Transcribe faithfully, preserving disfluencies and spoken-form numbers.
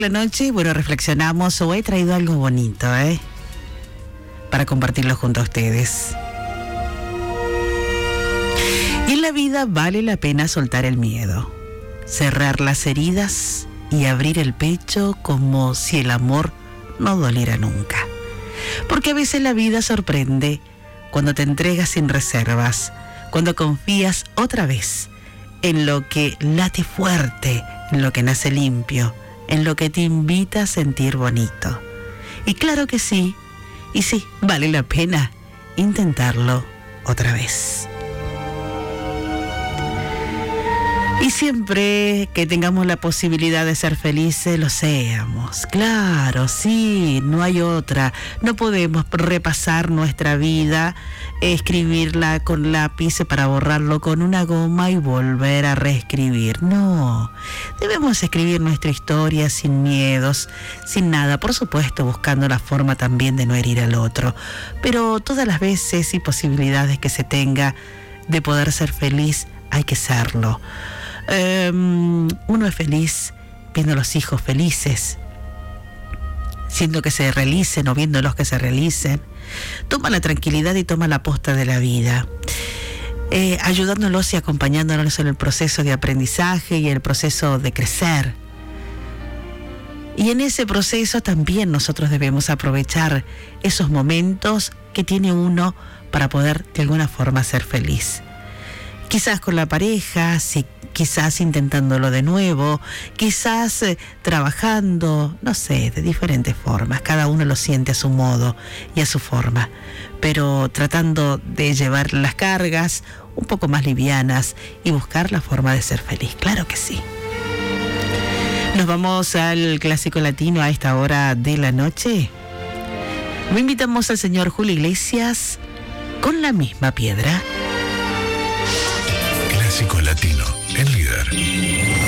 La noche, bueno, reflexionamos o he traído algo bonito, ¿eh? Para compartirlo junto a ustedes. Y en la vida vale la pena soltar el miedo, cerrar las heridas y abrir el pecho como si el amor no doliera nunca. Porque a veces la vida sorprende cuando te entregas sin reservas, cuando confías otra vez en lo que late fuerte, en lo que nace limpio, en lo que te invita a sentir bonito. Y claro que sí, y sí, vale la pena intentarlo otra vez. Y siempre que tengamos la posibilidad de ser felices, lo seamos. Claro, sí, no hay otra. No podemos repasar nuestra vida, escribirla con lápiz para borrarlo con una goma y volver a reescribir. No, debemos escribir nuestra historia sin miedos, sin nada. Por supuesto, buscando la forma también de no herir al otro. Pero todas las veces y posibilidades que se tenga de poder ser feliz, hay que serlo. Um, uno es feliz viendo a los hijos felices, siendo que se realicen o viéndolos que se realicen. Toma la tranquilidad y toma la posta de la vida, eh, ayudándolos y acompañándolos en el proceso de aprendizaje y el proceso de crecer. Y en ese proceso también nosotros debemos aprovechar esos momentos que tiene uno para poder de alguna forma ser feliz. Quizás con la pareja, si, quizás intentándolo de nuevo, quizás eh, trabajando, no sé, de diferentes formas. Cada uno lo siente a su modo y a su forma, pero tratando de llevar las cargas un poco más livianas y buscar la forma de ser feliz. Claro que sí. Nos vamos al clásico latino a esta hora de la noche. Lo invitamos al señor Julio Iglesias con La Misma Piedra. Clásico latino, el líder.